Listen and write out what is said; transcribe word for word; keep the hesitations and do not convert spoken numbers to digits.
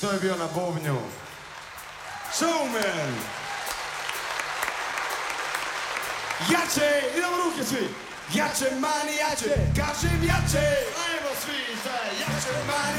to je bio na bubnju. Showman! Jače, idemo ruke svi! Jače, mani, jače, kažem jače! Ajmo svi, sad, jače, mani!